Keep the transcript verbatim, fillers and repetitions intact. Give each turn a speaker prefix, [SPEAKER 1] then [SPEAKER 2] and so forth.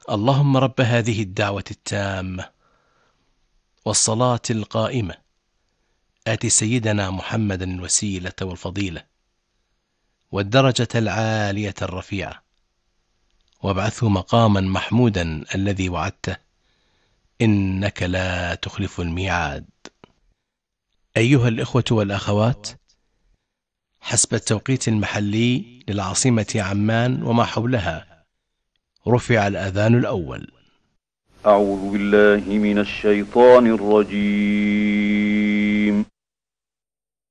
[SPEAKER 1] اللهم رب هذه الدعوة التامة والصلاة القائمة آت سيدنا محمدا الوسيلة والفضيلة والدرجة العالية الرفيعة وابعثه مقاما محمودا الذي وعدته إنك لا تخلف الميعاد. أيها الإخوة والأخوات، حسب التوقيت المحلي للعاصمة عمان وما حولها رفع الأذان الأول.
[SPEAKER 2] أعوذ بالله من الشيطان الرجيم.